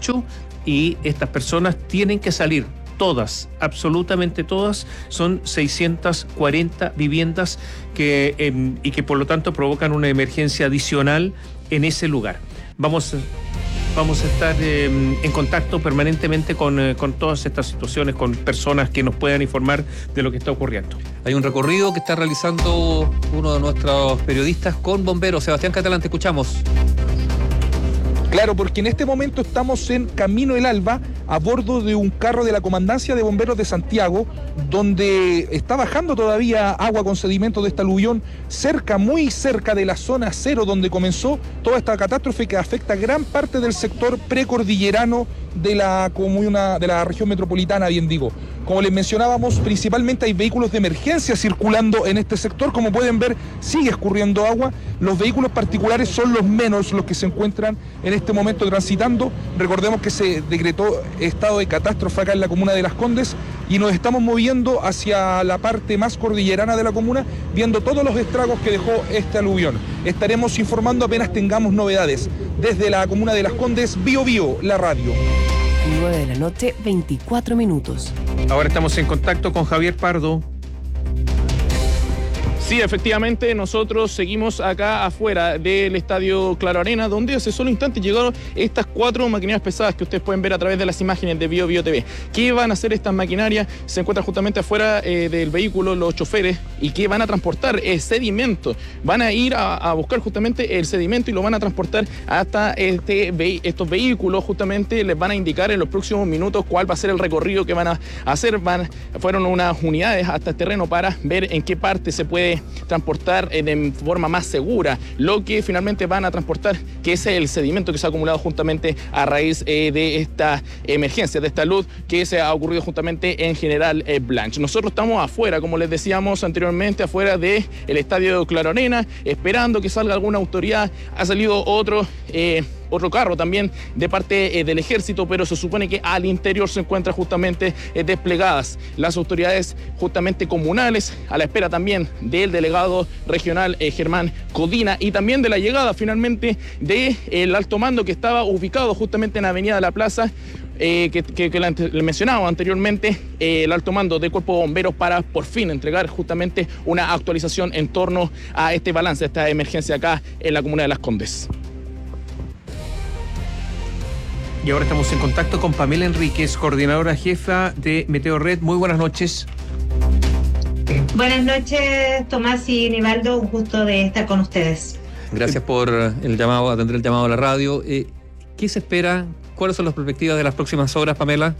hecho y estas personas tienen que salir. Todas, absolutamente todas, son 640 viviendas y que por lo tanto provocan una emergencia adicional en ese lugar. Vamos a estar en contacto permanentemente con todas estas situaciones, con personas que nos puedan informar de lo que está ocurriendo. Hay un recorrido que está realizando uno de nuestros periodistas con bomberos. Sebastián Catalán, te escuchamos. Claro, porque en este momento estamos en Camino El Alba, a bordo de un carro de la Comandancia de Bomberos de Santiago, donde está bajando todavía agua con sedimento de este aluvión, muy cerca de la zona cero donde comenzó toda esta catástrofe que afecta gran parte del sector precordillerano de la comuna, de la región metropolitana, bien digo. Como les mencionábamos, principalmente hay vehículos de emergencia circulando en este sector. Como pueden ver, sigue escurriendo agua. Los vehículos particulares son los menos los que se encuentran en este momento transitando. Recordemos que se decretó estado de catástrofe acá en la comuna de Las Condes y nos estamos moviendo hacia la parte más cordillerana de la comuna, viendo todos los estragos que dejó este aluvión. Estaremos informando apenas tengamos novedades. Desde la comuna de Las Condes, Bio Bio, la radio. 9:24 p.m. Ahora estamos en contacto con Javier Pardo. Sí, efectivamente, nosotros seguimos acá afuera del Estadio Claro Arena, donde hace solo instantes llegaron estas 4 maquinarias pesadas que ustedes pueden ver a través de las imágenes de Bio Bio TV. ¿Qué van a hacer estas maquinarias? Se encuentran justamente afuera del vehículo los choferes y que van a transportar sedimento. Van a ir a buscar justamente el sedimento y lo van a transportar hasta estos vehículos. Justamente les van a indicar en los próximos minutos cuál va a ser el recorrido que van a hacer. Fueron unas unidades hasta el terreno para ver en qué parte se puede transportar de forma más segura lo que finalmente van a transportar, que es el sedimento que se ha acumulado justamente a raíz de esta emergencia, de esta luz que se ha ocurrido justamente en General Blanch. Nosotros estamos afuera, como les decíamos anteriormente, afuera del Estadio Claro Arena, esperando que salga alguna autoridad. Ha salido otro carro también de parte del ejército, pero se supone que al interior se encuentran justamente desplegadas las autoridades justamente comunales, a la espera también del delegado regional Germán Codina y también de la llegada finalmente del alto mando que estaba ubicado justamente en Avenida de la Plaza, que le mencionaba anteriormente, el alto mando del Cuerpo de Bomberos, para por fin entregar justamente una actualización en torno a este balance, a esta emergencia acá en la comuna de Las Condes. Y ahora estamos en contacto con Pamela Enríquez, coordinadora jefa de Meteo Red. Muy buenas noches. Buenas noches, Tomás y Nivaldo. Un gusto de estar con ustedes. Gracias por atender el llamado a la radio. ¿Qué se espera? ¿Cuáles son las perspectivas de las próximas horas, Pamela?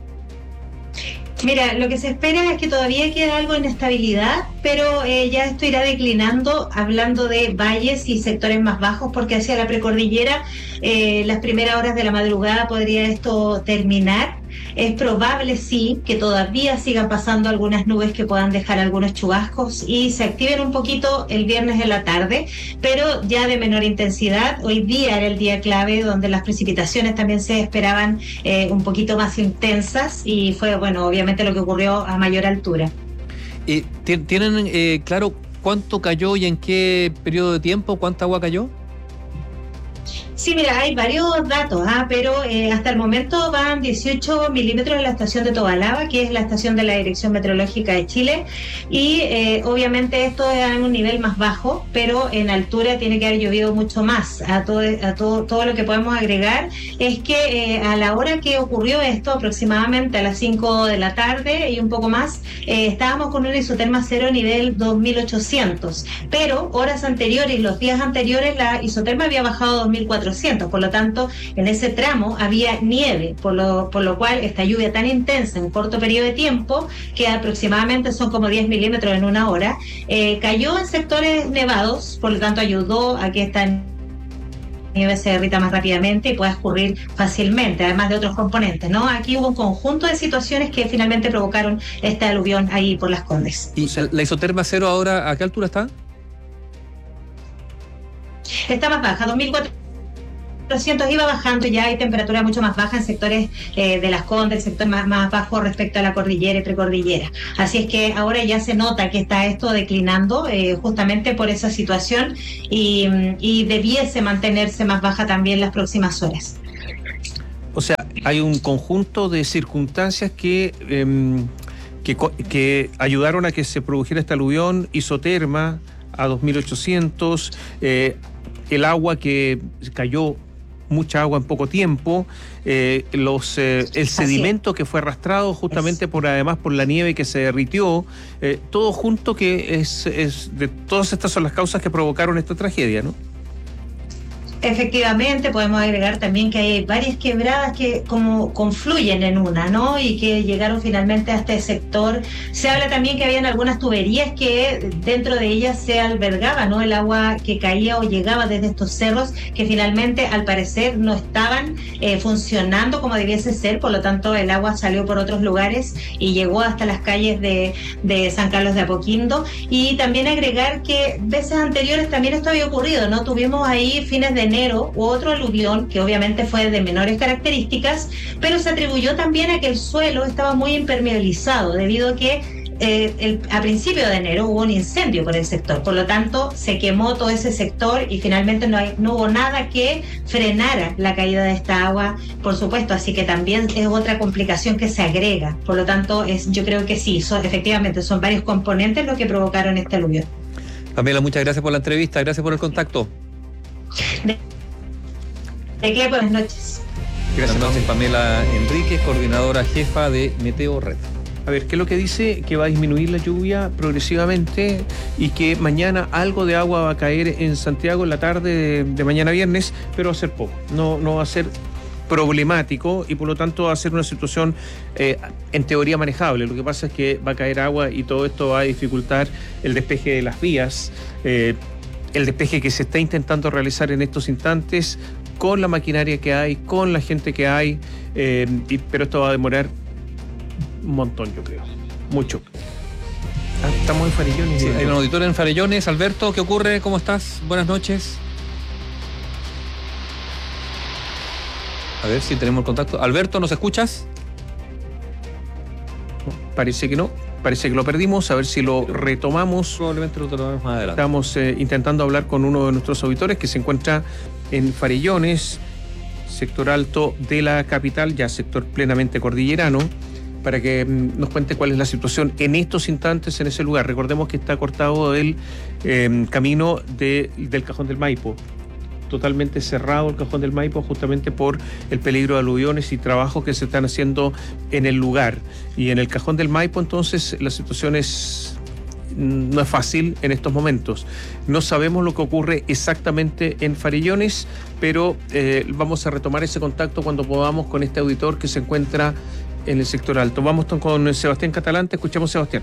Mira, lo que se espera es que todavía queda algo de inestabilidad, pero ya esto irá declinando, hablando de valles y sectores más bajos, porque hacia la precordillera, las primeras horas de la madrugada podría esto terminar. Es probable, sí, que todavía sigan pasando algunas nubes que puedan dejar algunos chubascos y se activen un poquito el viernes en la tarde, pero ya de menor intensidad. Hoy día era el día clave donde las precipitaciones también se esperaban un poquito más intensas y fue, bueno, obviamente lo que ocurrió a mayor altura. ¿Tienen claro cuánto cayó y en qué periodo de tiempo? ¿Cuánta agua cayó? Sí, mira, hay varios datos, pero hasta el momento van 18 milímetros en la estación de Tobalaba, que es la estación de la Dirección Meteorológica de Chile, y obviamente esto es a un nivel más bajo, pero en altura tiene que haber llovido mucho más. Todo lo que podemos agregar es que a la hora que ocurrió esto, aproximadamente a las 5 de la tarde y un poco más, estábamos con un isoterma cero nivel 2800, pero horas anteriores, los días anteriores, la isoterma había bajado a 2400. Por lo tanto, en ese tramo había nieve, por lo cual esta lluvia tan intensa en un corto periodo de tiempo, que aproximadamente son como 10 milímetros en una hora, cayó en sectores nevados, por lo tanto ayudó a que esta nieve se derrita más rápidamente y pueda escurrir fácilmente, además de otros componentes, ¿no? Aquí hubo un conjunto de situaciones que finalmente provocaron este aluvión ahí por Las Condes. ¿Y la isoterma cero ahora a qué altura está? Está más baja, 2400, iba bajando, ya hay temperatura mucho más baja en sectores de Las Condes, el sector más bajo respecto a la cordillera y precordillera. Así es que ahora ya se nota que está esto declinando justamente por esa situación y debiese mantenerse más baja también las próximas horas. O sea, hay un conjunto de circunstancias que ayudaron a que se produjera esta aluvión, isoterma a 2.800, el agua que cayó, mucha agua en poco tiempo, el sedimento que fue arrastrado justamente por la nieve que se derritió, todo junto que todas estas son las causas que provocaron esta tragedia, ¿no? Efectivamente, podemos agregar también que hay varias quebradas que como confluyen en una, ¿no? Y que llegaron finalmente a este sector. Se habla también que habían algunas tuberías que dentro de ellas se albergaba, ¿no? El agua que caía o llegaba desde estos cerros que finalmente al parecer no estaban funcionando como debiese ser, por lo tanto el agua salió por otros lugares y llegó hasta las calles de San Carlos de Apoquindo. Y también agregar que veces anteriores también esto había ocurrido, ¿no? Tuvimos ahí fines de enero u otro aluvión que obviamente fue de menores características, pero se atribuyó también a que el suelo estaba muy impermeabilizado debido a que a principio de enero hubo un incendio por el sector, por lo tanto se quemó todo ese sector y finalmente no hubo nada que frenara la caída de esta agua, por supuesto, así que también es otra complicación que se agrega, por lo tanto yo creo que sí, efectivamente son varios componentes los que provocaron este aluvión. Pamela, muchas gracias por la entrevista, gracias por el contacto. De qué, buenas noches. Gracias. Buenas noches, Pamela Enríquez, coordinadora jefa de Meteo Red. A ver, ¿qué es lo que dice? Que va a disminuir la lluvia progresivamente y que mañana algo de agua va a caer en Santiago en la tarde de mañana viernes, pero va a ser poco, no va a ser problemático y por lo tanto va a ser una situación en teoría manejable. Lo que pasa es que va a caer agua y todo esto va a dificultar el despeje de las vías, el despeje que se está intentando realizar en estos instantes con la maquinaria que hay, con la gente que hay, pero esto va a demorar un montón, yo creo, mucho. Estamos en Farellones. Sí, hay un auditor en Farellones. Alberto, ¿qué ocurre? ¿Cómo estás? Buenas noches. A ver si tenemos el contacto. Alberto, ¿nos escuchas? Parece que no. Parece que lo perdimos, a ver si lo retomamos. Probablemente lo retomamos más adelante. Estamos intentando hablar con uno de nuestros auditores que se encuentra en Farellones, sector alto de la capital, ya sector plenamente cordillerano, para que nos cuente cuál es la situación en estos instantes en ese lugar. Recordemos que está cortado el camino del Cajón del Maipo. Totalmente cerrado el Cajón del Maipo justamente por el peligro de aluviones y trabajos que se están haciendo en el lugar. Y en el Cajón del Maipo entonces la situación no es fácil en estos momentos. No sabemos lo que ocurre exactamente en Farellones, pero vamos a retomar ese contacto cuando podamos con este auditor que se encuentra en el sector alto. Vamos con Sebastián Catalán, te escuchamos, Sebastián.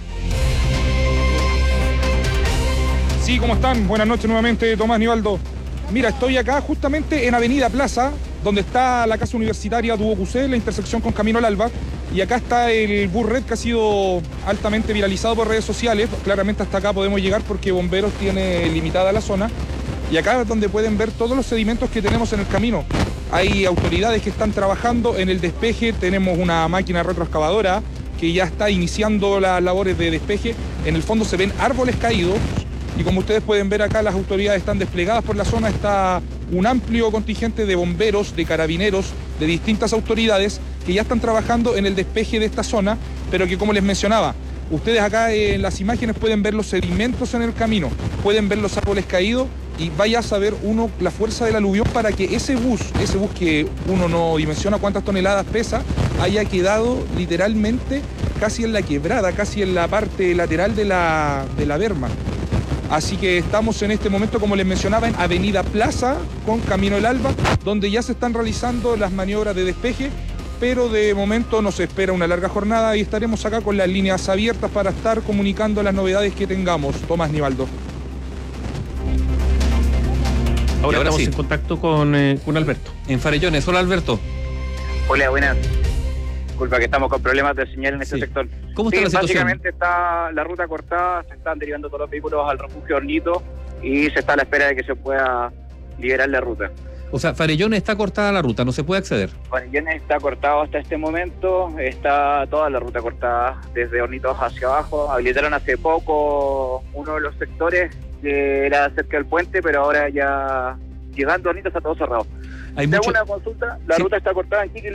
Sí, ¿cómo están? Buenas noches nuevamente, Tomás, Nivaldo. Mira, estoy acá justamente en Avenida Plaza, donde está la Casa Universitaria Duoc-UC, la intersección con Camino al Alba, y acá está el bus red que ha sido altamente viralizado por redes sociales. Claramente hasta acá podemos llegar porque Bomberos tiene limitada la zona, y acá es donde pueden ver todos los sedimentos que tenemos en el camino. Hay autoridades que están trabajando en el despeje, tenemos una máquina retroexcavadora que ya está iniciando las labores de despeje. En el fondo se ven árboles caídos, y como ustedes pueden ver acá, las autoridades están desplegadas por la zona. Está un amplio contingente de bomberos, de carabineros, de distintas autoridades que ya están trabajando en el despeje de esta zona, pero que, como les mencionaba, ustedes acá en las imágenes pueden ver los sedimentos en el camino, pueden ver los árboles caídos, y vaya a saber uno la fuerza del aluvión para que ese bus que uno no dimensiona cuántas toneladas pesa, haya quedado literalmente casi en la quebrada, casi en la parte lateral de la berma. Así que estamos en este momento, como les mencionaba, en Avenida Plaza con Camino del Alba, donde ya se están realizando las maniobras de despeje, pero de momento nos espera una larga jornada y estaremos acá con las líneas abiertas para estar comunicando las novedades que tengamos. Tomás, Nivaldo. Ahora estamos en contacto con Alberto. En Farellones. Hola, Alberto. Hola, buenas. Disculpa que estamos con problemas de señal en este sector. ¿Cómo está la situación? Básicamente está la ruta cortada, se están derivando todos los vehículos al refugio Hornito y se está a la espera de que se pueda liberar la ruta. O sea, Farellones está cortada la ruta, no se puede acceder. Farellones está cortado hasta este momento, está toda la ruta cortada desde Hornitos hacia abajo. Habilitaron hace poco uno de los sectores que era cerca del puente, pero ahora ya llegando a Hornitos está todo cerrado. Hay una consulta, la ruta está cortada en Quique